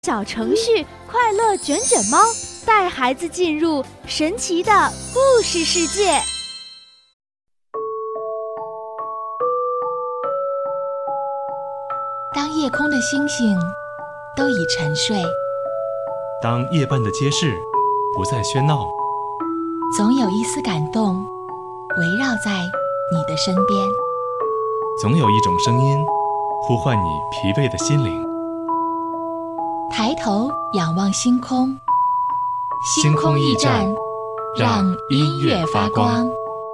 小程序快乐卷卷猫带孩子进入神奇的故事世界。 当夜空的星星都已沉睡， 当夜半的街市不再喧闹， 总有一丝感动围绕在你的身边， 总有一种声音呼唤你疲惫的心灵。 抬头仰望星空， 星空驿站，让音乐发光。